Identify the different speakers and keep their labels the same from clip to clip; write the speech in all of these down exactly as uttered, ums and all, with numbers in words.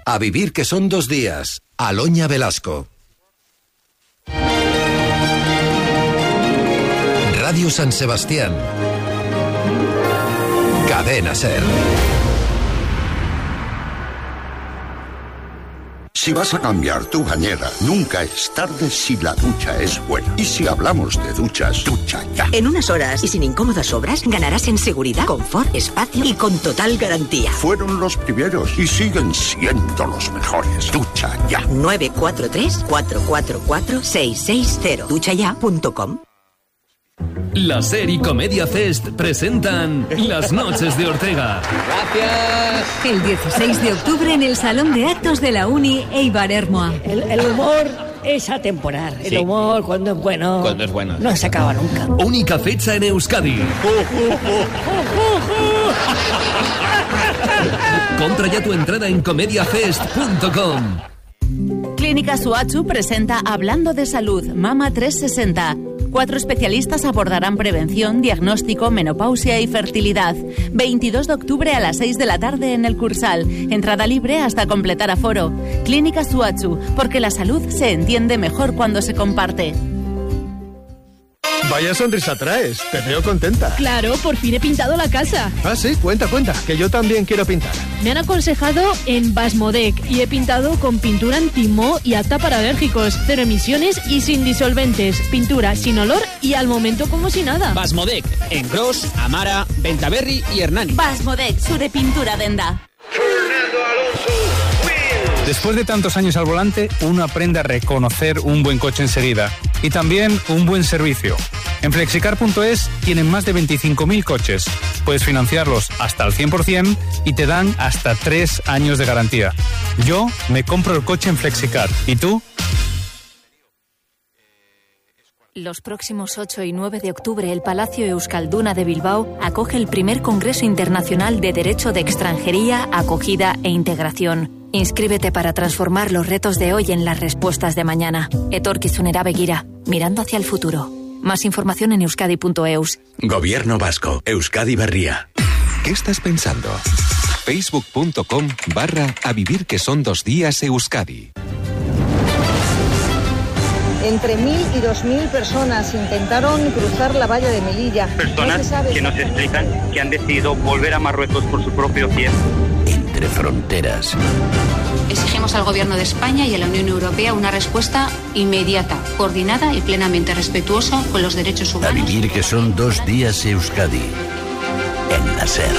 Speaker 1: A vivir que son dos días. Aloña Velasco. Radio San Sebastián. Cadena SER.
Speaker 2: Si vas a cambiar tu bañera, nunca es tarde si la ducha es buena. Y si hablamos de duchas, ducha ya.
Speaker 3: En unas horas y sin incómodas obras, ganarás en seguridad, confort, espacio y con total garantía.
Speaker 2: Fueron los primeros y siguen siendo los mejores. Ducha ya.
Speaker 3: nueve cuatro tres, cuatro cuatro cuatro, seis seis cero. ducha ya punto com.
Speaker 4: La SER y Comedia Fest presentan Las Noches de Ortega.
Speaker 5: Gracias. El dieciséis de octubre en el Salón de Actos de la Uni Eibar Ermoa.
Speaker 6: El, el humor es atemporal. El sí. humor, cuando es bueno,
Speaker 7: cuando es bueno,
Speaker 6: no se acaba nunca.
Speaker 4: Única fecha en Euskadi. Compra ya tu entrada en comediafest punto com.
Speaker 8: Clínica Suachu presenta Hablando de Salud, Mama trescientos sesenta. Cuatro especialistas abordarán prevención, diagnóstico, menopausia y fertilidad. veintidós de octubre a las seis de la tarde en el Cursal. Entrada libre hasta completar aforo. Clínica Suachu, porque la salud se entiende mejor cuando se comparte.
Speaker 9: Vaya sonrisa traes, te veo contenta.
Speaker 10: Claro, por fin he pintado la casa.
Speaker 9: Ah, sí, cuenta, cuenta, que yo también quiero pintar.
Speaker 10: Me han aconsejado en Basmodec y he pintado con pintura antimoho y apta para alérgicos, cero emisiones y sin disolventes, pintura sin olor y al momento como si nada.
Speaker 7: Basmodec, en Gros, Amara, Ventaverri y Hernani.
Speaker 8: Basmodec, su de pintura denda.
Speaker 11: Después de tantos años al volante, uno aprende a reconocer un buen coche enseguida y también un buen servicio. En flexicar punto es tienen más de veinticinco mil coches. Puedes financiarlos hasta el cien por ciento y te dan hasta tres años de garantía. Yo me compro el coche en Flexicar. ¿Y tú?
Speaker 12: Los próximos ocho y nueve de octubre, el Palacio Euskalduna de Bilbao acoge el primer Congreso Internacional de Derecho de Extranjería, Acogida e Integración. Inscríbete para transformar los retos de hoy en las respuestas de mañana. Etorkizunera begira, mirando hacia el futuro. Más información en euskadi punto eus.
Speaker 13: Gobierno Vasco, Euskadi Berria. ¿Qué estás pensando? facebook punto com barra a vivir que son dos días Euskadi.
Speaker 14: Entre mil y dos mil personas intentaron cruzar la valla de Melilla.
Speaker 15: Personas no que nos explican que han decidido volver a Marruecos por su propio pie.
Speaker 16: Entre fronteras.
Speaker 17: Exigimos al Gobierno de España y a la Unión Europea una respuesta inmediata, coordinada y plenamente respetuosa con los derechos humanos.
Speaker 16: A vivir que son dos días Euskadi. En la SER.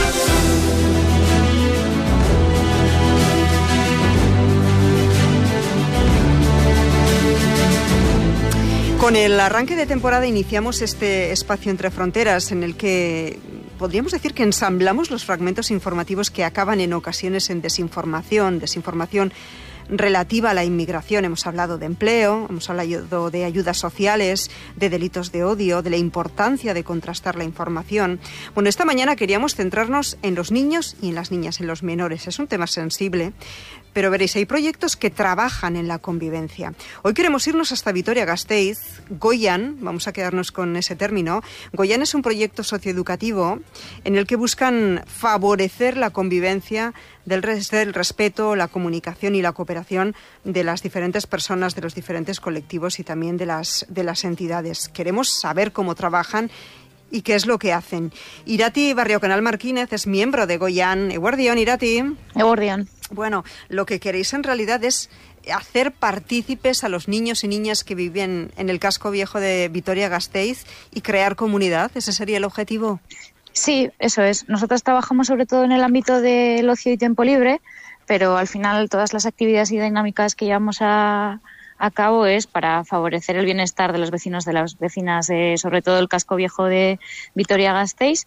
Speaker 18: Con el arranque de temporada iniciamos este espacio Entre Fronteras en el que podríamos decir que ensamblamos los fragmentos informativos que acaban en ocasiones en desinformación, desinformación relativa a la inmigración. Hemos hablado de empleo, hemos hablado de ayudas sociales, de delitos de odio, de la importancia de contrastar la información. Bueno, esta mañana queríamos centrarnos en los niños y en las niñas, en los menores. Es un tema sensible, pero veréis, hay proyectos que trabajan en la convivencia. Hoy queremos irnos hasta Vitoria-Gasteiz. Goian, vamos a quedarnos con ese término. Goian es un proyecto socioeducativo en el que buscan favorecer la convivencia del, res, del respeto, la comunicación y la cooperación de las diferentes personas, de los diferentes colectivos y también de las, de las entidades. Queremos saber cómo trabajan y qué es lo que hacen. Irati Barriocanal Martínez es miembro de Goian. Eguardión, Irati.
Speaker 19: Eguardión.
Speaker 18: Bueno, lo que queréis en realidad es hacer partícipes a los niños y niñas que viven en el casco viejo de Vitoria-Gasteiz y crear comunidad. ¿Ese sería el objetivo?
Speaker 19: Sí, eso es. Nosotros trabajamos sobre todo en el ámbito del ocio y tiempo libre, pero al final todas las actividades y dinámicas que llevamos a, a cabo es para favorecer el bienestar de los vecinos, de las vecinas, de, sobre todo el casco viejo de Vitoria-Gasteiz,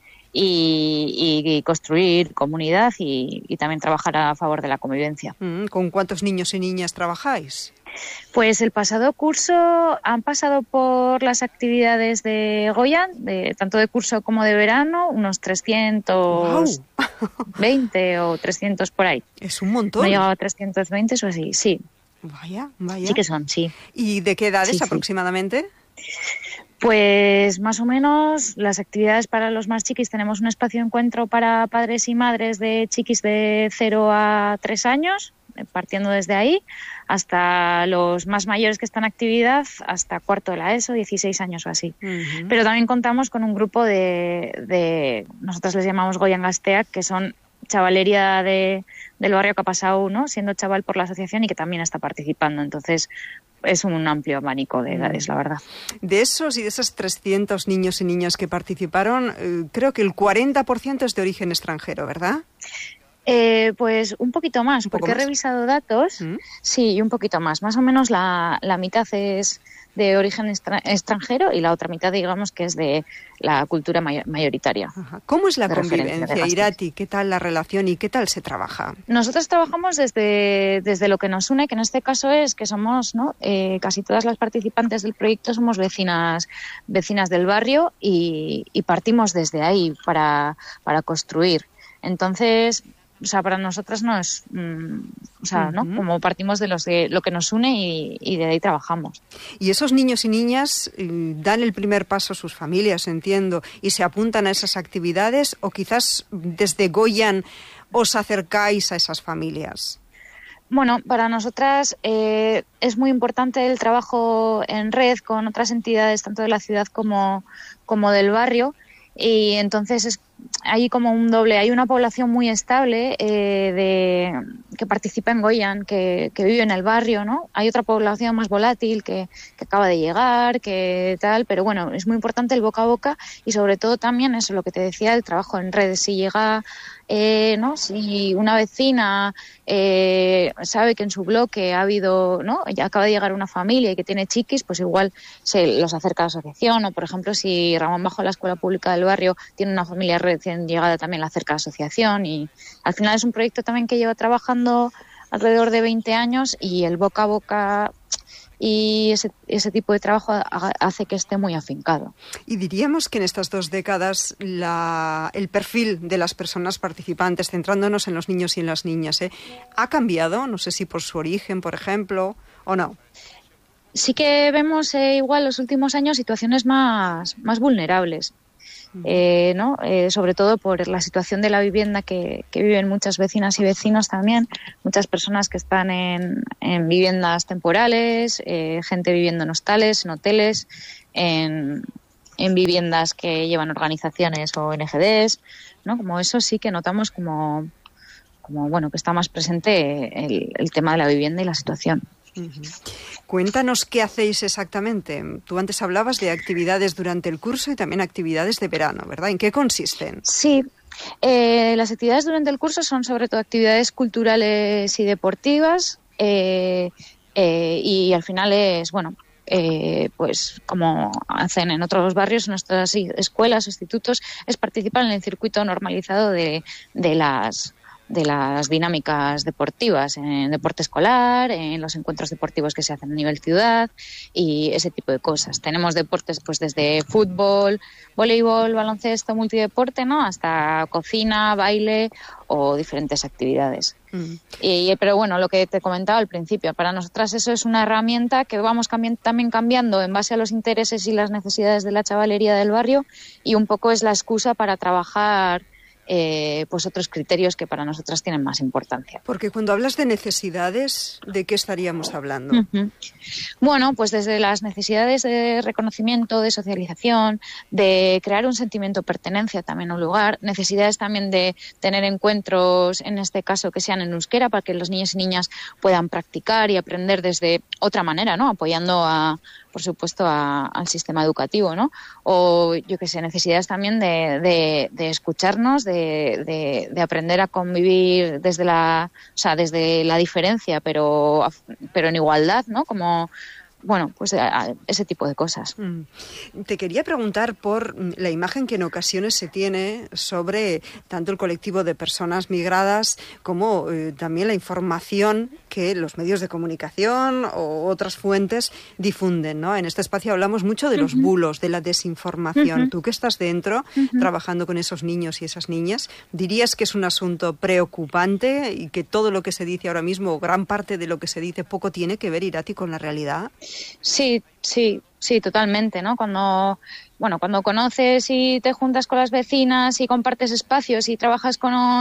Speaker 19: y, y, y construir comunidad y, y también trabajar a favor de la convivencia.
Speaker 18: ¿Con cuántos niños y niñas trabajáis?
Speaker 19: Pues el pasado curso han pasado por las actividades de Goian, de, tanto de curso como de verano, unos trescientos veinte wow. o trescientos por ahí.
Speaker 18: Es un montón.
Speaker 19: No he llegado a trescientos veinte o así, sí.
Speaker 18: Vaya, vaya.
Speaker 19: Sí que son, sí.
Speaker 18: ¿Y de qué edades sí, aproximadamente?
Speaker 19: Sí. Pues más o menos las actividades para los más chiquis, tenemos un espacio de encuentro para padres y madres de chiquis de cero a tres años, partiendo desde ahí, hasta los más mayores que están en actividad, hasta cuarto de la ESO, dieciséis años o así. Uh-huh. Pero también contamos con un grupo de, de nosotros les llamamos Goian Gazteak, que son chavalería de, del barrio que ha pasado, ¿no?, siendo chaval por la asociación y que también está participando. Entonces, es un amplio abanico de edades, la verdad.
Speaker 18: De esos y de esos trescientos niños y niñas que participaron, eh, creo que el cuarenta por ciento es de origen extranjero, ¿verdad?
Speaker 19: Eh, pues un poquito más,
Speaker 18: ¿Un poco
Speaker 19: porque
Speaker 18: más?
Speaker 19: he revisado datos. ¿Mm? Sí, un poquito más. Más o menos la, la mitad es de origen extra, extranjero y la otra mitad, digamos, que es de la cultura mayor, mayoritaria.
Speaker 18: Ajá. ¿Cómo es la convivencia, Irati? ¿Qué tal la relación y qué tal se trabaja?
Speaker 19: Nosotros trabajamos desde, desde lo que nos une, que en este caso es que somos, ¿no?, eh, casi todas las participantes del proyecto somos vecinas, vecinas del barrio y, y partimos desde ahí para, para construir. Entonces, o sea, para nosotras no es, mmm, o sea, uh-huh. ¿no? Como partimos de los de lo que nos une y, y de ahí trabajamos.
Speaker 18: Y esos niños y niñas eh, dan el primer paso a sus familias, entiendo, y se apuntan a esas actividades, o quizás desde Goian os acercáis a esas familias.
Speaker 19: Bueno, para nosotras eh, es muy importante el trabajo en red con otras entidades, tanto de la ciudad como, como del barrio, y entonces es hay como un doble, hay una población muy estable eh, de que participa en Goian, que, que vive en el barrio, ¿no? Hay otra población más volátil que, que acaba de llegar, que tal, pero bueno, es muy importante el boca a boca y sobre todo también eso, lo que te decía, el trabajo en redes. Si llega, eh, ¿no? Si una vecina eh, sabe que en su bloque ha habido, ¿no?, ya acaba de llegar una familia y que tiene chiquis, pues igual se los acerca a la asociación, o por ejemplo si Ramón Bajo, la escuela pública del barrio, tiene una familia recién llegada, también la acerca a la asociación, y al final es un proyecto también que lleva trabajando alrededor de veinte años y el boca a boca y ese, ese tipo de trabajo hace que esté muy afincado.
Speaker 18: Y diríamos que en estas dos décadas la, el perfil de las personas participantes, centrándonos en los niños y en las niñas, ¿eh? ¿ha cambiado? No sé si por su origen, por ejemplo, o no.
Speaker 19: Sí que vemos eh, igual los últimos años situaciones más, más vulnerables. Eh, ¿no? eh, sobre todo por la situación de la vivienda que, que viven muchas vecinas y vecinos también, muchas personas que están en, en viviendas temporales, eh, gente viviendo en hostales, en hoteles, en, en viviendas que llevan organizaciones o O N G Des, ¿no? Como eso sí que notamos como, como bueno, que está más presente el, el tema de la vivienda y la situación.
Speaker 18: Uh-huh. Cuéntanos qué hacéis exactamente. Tú antes hablabas de actividades durante el curso y también actividades de verano, ¿verdad? ¿En qué consisten?
Speaker 19: Sí, eh, las actividades durante el curso son sobre todo actividades culturales y deportivas eh, eh, y al final es, bueno, eh, pues como hacen en otros barrios, en nuestras escuelas o institutos, es participar en el circuito normalizado de, de las... de las dinámicas deportivas, en deporte escolar, en los encuentros deportivos que se hacen a nivel ciudad y ese tipo de cosas. Tenemos deportes pues desde fútbol, voleibol, baloncesto, multideporte, ¿no?, hasta cocina, baile o diferentes actividades. Mm. Y, pero bueno, lo que te comentaba al principio, para nosotras eso es una herramienta que vamos cambi- también cambiando en base a los intereses y las necesidades de la chavalería del barrio, y un poco es la excusa para trabajar Eh, pues otros criterios que para nosotras tienen más importancia.
Speaker 18: Porque cuando hablas de necesidades, ¿de qué estaríamos hablando?
Speaker 19: Uh-huh. Bueno, pues desde las necesidades de reconocimiento, de socialización, de crear un sentimiento de pertenencia también a un lugar, necesidades también de tener encuentros, en este caso que sean en euskera, para que los niños y niñas puedan practicar y aprender desde otra manera, ¿no?, apoyando a, por supuesto, a, al sistema educativo, ¿no? O, yo qué sé, necesidades también de, de, de escucharnos, de, de, de aprender a convivir desde la, o sea, desde la diferencia, pero, pero en igualdad, ¿no? Como, bueno, pues ese tipo de cosas.
Speaker 18: Mm. Te quería preguntar por la imagen que en ocasiones se tiene sobre tanto el colectivo de personas migradas como eh, también la información que los medios de comunicación o otras fuentes difunden, ¿no? En este espacio hablamos mucho de los uh-huh. bulos, de la desinformación. Uh-huh. Tú que estás dentro, uh-huh. trabajando con esos niños y esas niñas, ¿dirías que es un asunto preocupante y que todo lo que se dice ahora mismo, gran parte de lo que se dice, poco tiene que ver, Irati, con la realidad?
Speaker 19: Sí, sí, sí, totalmente, ¿no? Cuando, bueno, cuando conoces y te juntas con las vecinas y compartes espacios y trabajas con,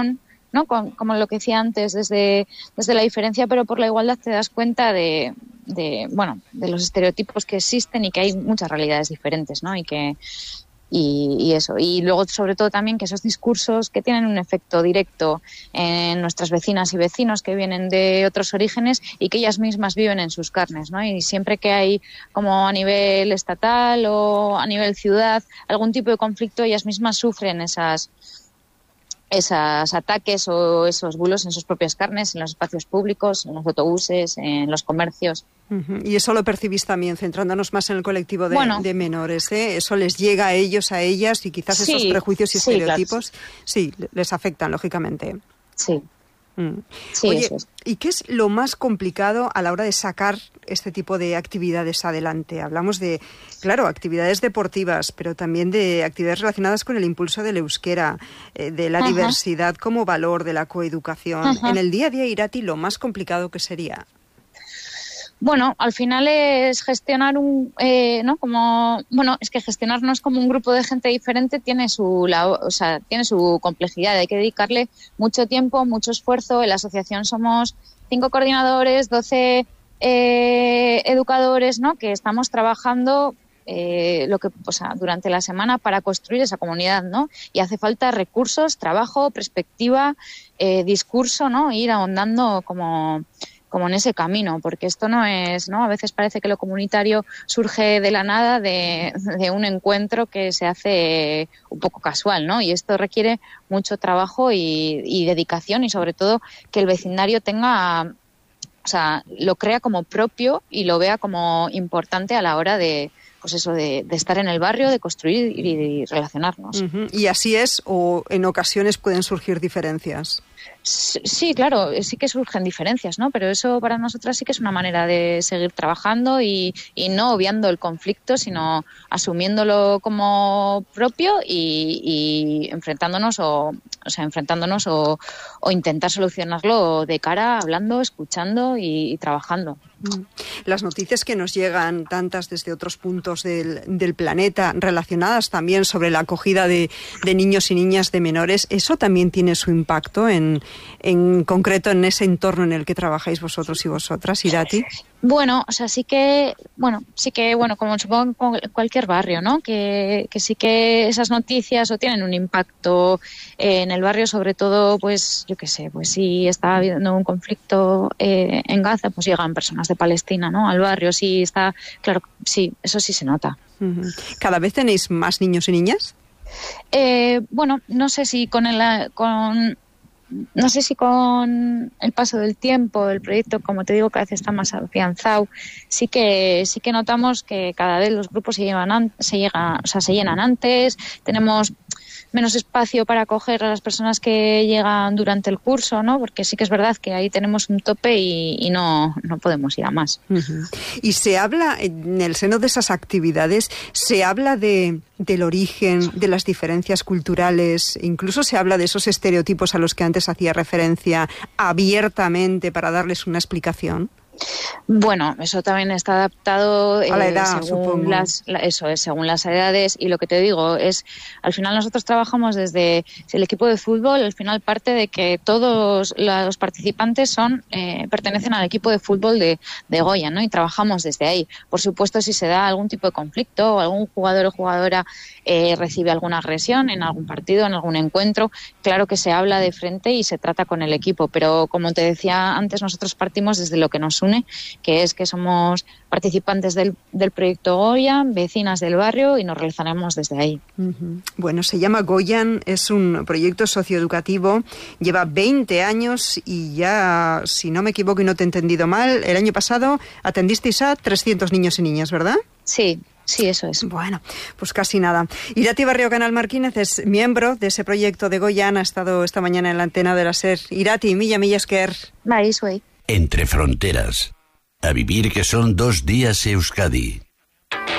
Speaker 19: ¿no? Con, como lo que decía antes, desde, desde la diferencia, pero por la igualdad te das cuenta de, de, bueno, de los estereotipos que existen y que hay muchas realidades diferentes, ¿no? Y que, y, y eso. Y luego, sobre todo también, que esos discursos que tienen un efecto directo en nuestras vecinas y vecinos que vienen de otros orígenes y que ellas mismas viven en sus carnes, ¿no? Y siempre que hay, como a nivel estatal o a nivel ciudad, algún tipo de conflicto, ellas mismas sufren esas esos ataques o esos bulos en sus propias carnes, en los espacios públicos, en los autobuses, en los comercios.
Speaker 18: Uh-huh. Y eso lo percibís también, centrándonos más en el colectivo de,
Speaker 19: bueno,
Speaker 18: de menores, ¿eh? Eso les llega a ellos, a ellas, y quizás sí, esos prejuicios y sí, estereotipos, claro. sí, les afectan, lógicamente.
Speaker 19: Sí.
Speaker 18: Mm.
Speaker 19: Sí,
Speaker 18: Oye,
Speaker 19: eso es.
Speaker 18: ¿y qué es lo más complicado a la hora de sacar este tipo de actividades adelante? Hablamos de, claro, actividades deportivas, pero también de actividades relacionadas con el impulso del euskera, eh, de la Ajá. diversidad como valor, de la coeducación. Ajá. En el día a día, Irati, lo más complicado que sería...
Speaker 19: Bueno, al final es gestionar un, eh, ¿no? Como, bueno, es que gestionarnos como un grupo de gente diferente tiene su, la, o sea, tiene su complejidad. Hay que dedicarle mucho tiempo, mucho esfuerzo. En la asociación somos cinco coordinadores, doce eh, educadores, ¿no? Que estamos trabajando eh, lo que, o sea, durante la semana para construir esa comunidad, ¿no? Y hace falta recursos, trabajo, perspectiva, eh, discurso, ¿no? Ir ahondando como como en ese camino, porque esto no es, ¿no? A veces parece que lo comunitario surge de la nada, de, de un encuentro que se hace un poco casual, ¿no? Y esto requiere mucho trabajo y, y dedicación, y sobre todo que el vecindario tenga, o sea, lo crea como propio y lo vea como importante a la hora de, pues eso, de, de estar en el barrio, de construir y, y relacionarnos.
Speaker 18: Uh-huh. ¿Y así es o en ocasiones pueden surgir diferencias?
Speaker 19: Sí, claro, sí que surgen diferencias, ¿no? Pero eso para nosotras sí que es una manera de seguir trabajando y, y no obviando el conflicto, sino asumiéndolo como propio y, y enfrentándonos o, o sea, enfrentándonos o, o intentar solucionarlo de cara, hablando, escuchando y, y trabajando.
Speaker 18: Las noticias que nos llegan, tantas desde otros puntos del, del planeta, relacionadas también sobre la acogida de, de niños y niñas de menores, ¿eso también tiene su impacto en, en concreto en ese entorno en el que trabajáis vosotros y vosotras, Irati?
Speaker 19: Bueno, o sea, sí que, bueno, sí que, bueno, como supongo en cualquier barrio, ¿no? Que, que sí que esas noticias o tienen un impacto en el barrio, sobre todo, pues, yo qué sé, pues si está habiendo un conflicto eh, en Gaza, pues llegan personas de Palestina, ¿no? Al barrio, sí está, claro, sí, eso sí se nota.
Speaker 18: ¿Cada vez tenéis más niños y niñas?
Speaker 19: Eh, bueno, no sé si con el, con No sé si con el paso del tiempo, el proyecto, como te digo, cada vez está más afianzado. Sí que sí que notamos que cada vez los grupos se llevan an- se llega, o sea, se llenan antes. Tenemos menos espacio para acoger a las personas que llegan durante el curso, ¿no? Porque sí que es verdad que ahí tenemos un tope y, y no, no podemos ir a más.
Speaker 18: Uh-huh. Y se habla, en el seno de esas actividades, se habla de, del origen, de las diferencias culturales, incluso se habla de esos estereotipos a los que antes hacía referencia abiertamente para darles una explicación.
Speaker 19: Bueno, eso también está adaptado eh,
Speaker 18: a la edad,
Speaker 19: según
Speaker 18: supongo.
Speaker 19: Las, la, eso es, según las edades, y lo que te digo es, al final nosotros trabajamos desde el equipo de fútbol, al final parte de que todos los participantes son eh, pertenecen al equipo de fútbol de, de Goya, ¿no? Y trabajamos desde ahí. Por supuesto, si se da algún tipo de conflicto o algún jugador o jugadora eh, recibe alguna agresión en algún partido, en algún encuentro, claro que se habla de frente y se trata con el equipo, pero como te decía antes, nosotros partimos desde lo que nos une, que es que somos participantes del, del proyecto Goyan, vecinas del barrio, y nos relacionamos desde ahí.
Speaker 18: Uh-huh. Bueno, se llama Goyan, es un proyecto socioeducativo, lleva veinte años y ya, si no me equivoco y no te he entendido mal, el año pasado atendisteis a trescientos niños y niñas, ¿verdad?
Speaker 19: Sí. Sí, eso es.
Speaker 18: Bueno, pues casi nada. Irati Barrio Canal Martínez es miembro de ese proyecto de Goyan, ha estado esta mañana en la antena de la SER. Irati, milla milla esker.
Speaker 19: Bai, zuei.
Speaker 16: Entre fronteras. A vivir que son dos días Euskadi.